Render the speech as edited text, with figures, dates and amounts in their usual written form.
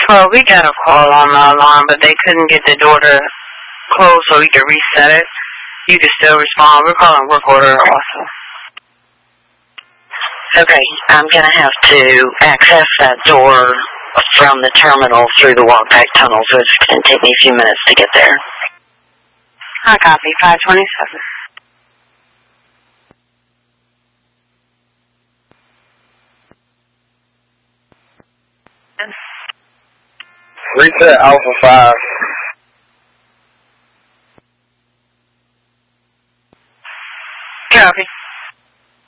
Well, we got a call on the alarm, but they couldn't get the door to close so we could reset it. You can still respond. We're calling work order also. Okay, I'm going to have to access that door from the terminal through the walk-back tunnel, so it's going to take me a few minutes to get there. I copy 527. Reset Alpha 5. Copy.